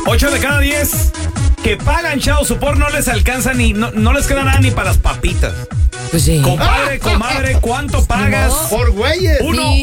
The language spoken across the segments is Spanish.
8 de cada 10 que pagan child support no les alcanza ni, no les queda nada ni para las papitas. Pues sí. Compadre, comadre, ¿cuánto pagas? Por güeyes.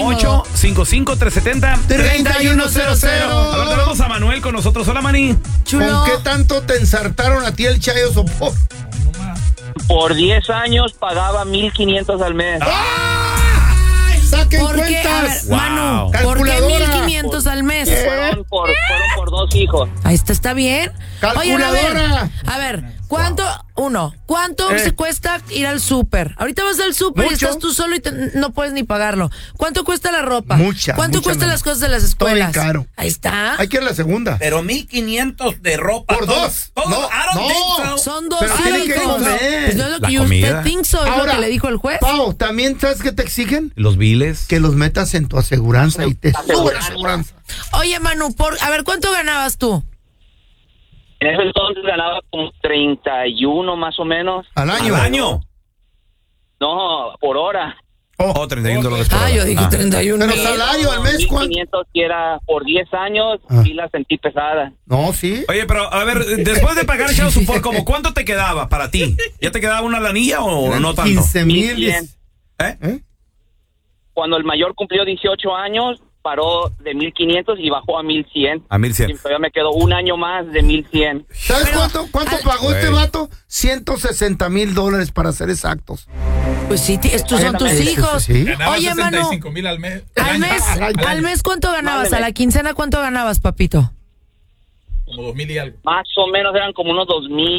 1-855-370-3100. Ahora tenemos a Manuel con nosotros. Hola, Mani. Chulo. ¿Con qué tanto te ensartaron a ti el child support? Por 10 años pagaba $1,500 al mes. ¡Saquen ¿Por qué? A ver, cuentas! Manu, Wow. ¿por qué Calculadora. 1,500 al mes? Fueron por 2 hijos. Ahí está bien. Oigan, Calculadora. a ver, ¿cuánto se cuesta ir al súper? Ahorita vas al súper y Mucho. estás tú solo y no puedes ni pagarlo. ¿Cuánto cuesta la ropa? ¿Cuánto cuestan las cosas de las escuelas? Todo bien caro. Ahí está. Hay que ir a la segunda. Pero 1,500 de ropa. Por dos. Todo. No, I don't think no. so. Son 2 Pero tiene que hijos. comer. Pues no es lo La que comida. usted think so, es lo que le dijo el juez. Pau, ¿también sabes qué te exigen? Los biles. Que los metas en tu aseguranza y te sube la aseguranza. Oye, Manu, a ver, ¿cuánto ganabas tú? En ese entonces ganaba como 31 más o menos. Al año. ¿Al año? No, por hora. Oh, $31 por hora. Yo dije 31 Pero mil. salario al mes, ¿cuánto? 1,500 que era por 10 años y la sentí pesada. No, sí. Oye, pero a ver, después de pagar child support, ¿como cuánto te quedaba para ti? ¿Ya te quedaba una lanilla o no tanto? 15,000. 1,100. ¿Eh? Cuando el mayor cumplió 18 años, paró de 1,500 y bajó a 1,100. A 1,100. Y todavía me quedó un año más de 1,100. ¿Sabes cuánto pagó este Güey. vato? $160,000 para ser exactos. Pues sí, estos son tus Sí, hijos. sí. Ganaba Oye, Manu, 65,000 al mes. al mes ¿cuánto ganabas? Mándeme. A la quincena ¿cuánto ganabas, papito? Como 2,000 y algo. Más o menos eran como unos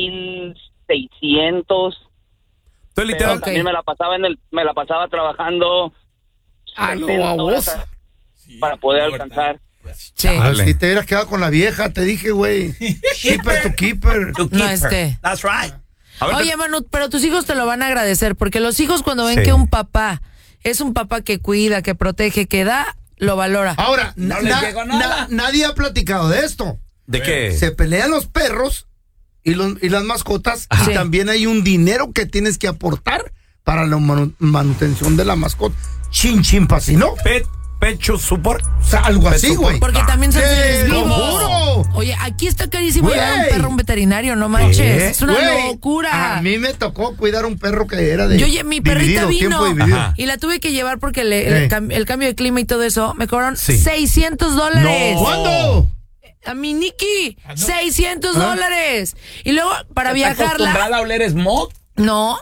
2,600. Entonces, Pero literal, también me la pasaba trabajando Ah, no, 60 horas babosa. para poder alcanzar. Sí. Dale. Si te hubieras quedado con la vieja, te dije, güey. Keeper to keeper. No, That's right. A ver, Oye, Manu, pero tus hijos te lo van a agradecer, porque los hijos cuando ven Sí. que un papá es un papá que cuida, que protege, que da, lo valora. Ahora, No les llegó nada. nadie ha platicado de esto. ¿de qué? Se pelean los perros y las mascotas Sí. y también hay un dinero que tienes que aportar para la manutención de la mascota. Chin, pa' si no. Pecho support. O sea, algo así, güey. Porque también son seres ¡Lo vivos. juro! Oye, aquí está carísimo Güey. llevar un perro a un veterinario, no manches. ¿Qué? Es una Güey, locura. A mí me tocó cuidar un perro que era de. Oye, mi perrita dividido, vino tiempo dividido. Ajá. y la tuve que llevar porque el Ey. cambio de clima y todo eso me cobraron Sí. $600. No. ¿Cuándo? A mi Nikki, no. $600. Y luego para viajarla. a oler smog? No.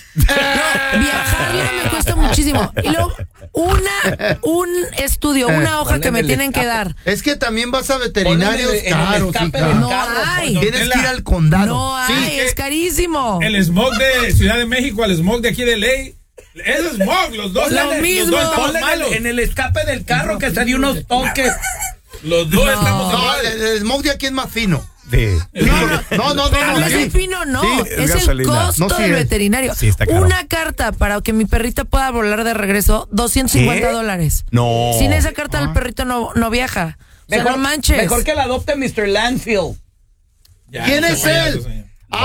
Viajarla me cuesta muchísimo. Y luego un estudio, una hoja ponle que me en el tienen que escape. dar. Es que también vas a veterinarios Ponle en el caros, escape hija. del No carro, hay. don Tienes que ir Tela. al condado. No hay, es carísimo. El smog de Ciudad de México al smog de aquí de Ley. Es smog, los dos. Lo mismo. Los dos estamos Ponle malos. en el escape del carro que se dio unos toques. Los dos estamos No, iguales. el smog de aquí es más fino. De... No. Pero no es sí. el fino, no. Sí, es es el gasolina. costo No, sí del es. veterinario. Sí, está caro. Una carta para que mi perrita pueda volar de regreso, $250. No. Sin esa carta el perrito no viaja. O sea, no manches. Mejor que la adopte Mr. Landfill. Ya, ¿Quién no es se vaya, él? no se vaya.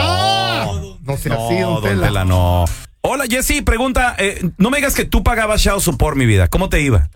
No sea así, No, don don Tela. Tela, no. Hola, Jessy, pregunta, no me digas que tú pagabas child support, mi vida. ¿Cómo te iba?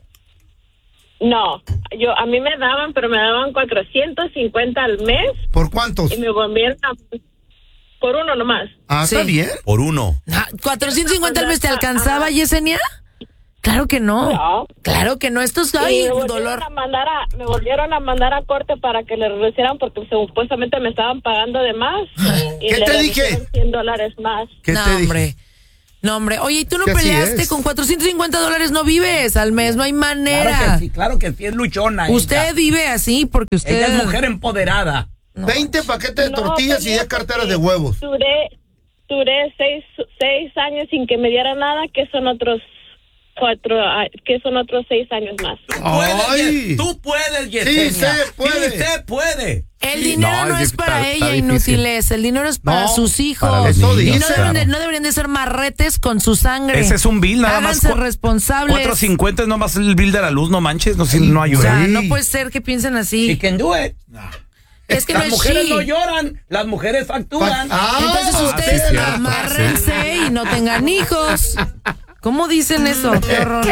No, a mí me daban, pero me daban 450 al mes ¿Por cuántos? y me volvieron por uno nomás. Ah, está Sí. bien. Por uno. 450 al mes te alcanzaba, Yesenia. Claro que no. No. Claro que no. Esto es Y ay, me volvieron dolor. me volvieron a mandar a corte para que le reducieran porque supuestamente me estaban pagando de más. Y ¿Qué le te dije? reducieron $100 más. ¿Qué No, te dije? hombre. No, hombre. Oye, ¿y tú no Que así peleaste? es. Con $450 no vives al mes. No hay manera. Claro que sí, es luchona. Usted ella. vive así porque usted... Ella es mujer empoderada. 20 paquetes de No, tortillas y peleé 10 carteras porque de huevos. Duré seis años sin que me diera nada, que son otros 6 años más. Ay. Tú puedes, Yesenia. Sí se puede. Sí se puede. El dinero no es para está ella, difícil. inútiles. El dinero es para No, sus hijos. para los Eso niños, Y dice. no deberían de ser marretes con su sangre. Ese es un bill, nada más. Háganse responsables. 450 es nomás el bill de la luz, no manches, no, no O ayuda. sea, Sí. no puede ser que piensen así. She can do it. Es que no Las es mujeres she. no lloran, las mujeres facturan. Entonces sí, ustedes cierto. amárrense y no tengan hijos. ¿Cómo dicen eso? Qué horror.